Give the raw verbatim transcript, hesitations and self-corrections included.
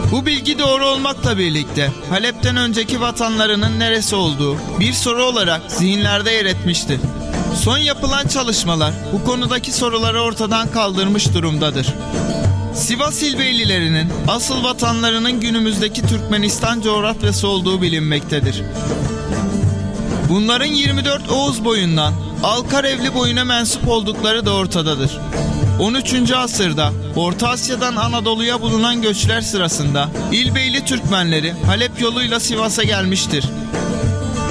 Bu bilgi doğru olmakla birlikte Halep'ten önceki vatanlarının neresi olduğu bir soru olarak zihinlerde yer etmiştir. Son yapılan çalışmalar bu konudaki soruları ortadan kaldırmış durumdadır. Sivas İlbeylilerinin asıl vatanlarının günümüzdeki Türkmenistan coğrafyası olduğu bilinmektedir. Bunların yirmi dört Oğuz boyundan Alkarevli boyuna mensup oldukları da ortadadır. on üçüncü asırda Orta Asya'dan Anadolu'ya bulunan göçler sırasında İlbeyli Türkmenleri Halep yoluyla Sivas'a gelmiştir.